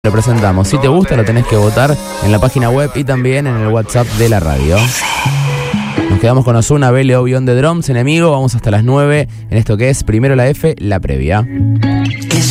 Lo presentamos. Si te gusta, lo tenés que votar en la página web y también en el WhatsApp de la radio. Nos quedamos con Ozuna, BLO, Beyond the Drums, Enemigo. Vamos hasta las 9 en esto que es Primero la F, la previa.